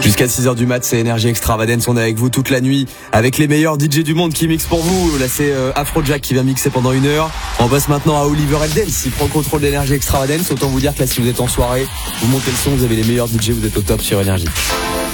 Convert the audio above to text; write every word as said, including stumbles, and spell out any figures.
Jusqu'à six heures du mat, c'est Energy Extravagance. On est avec vous toute la nuit avec les meilleurs D J du monde qui mixent pour vous. Là, c'est euh, Afrojack qui va mixer pendant une heure. On passe maintenant à Oliver Eldens. Il prend le contrôle d'Energy Extravagance. Autant vous dire que là, si vous êtes en soirée, vous montez le son, vous avez les meilleurs D J, vous êtes au top sur Energy.